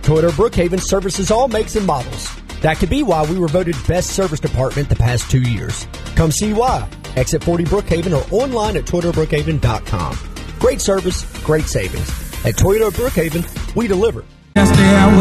Toyota Brookhaven services all makes and models. That could be why we were voted best service department the past 2 years. Come see why. Exit 40 Brookhaven or online at ToyotaBrookhaven.com. Great service, great savings. At Toyota Brookhaven, we deliver.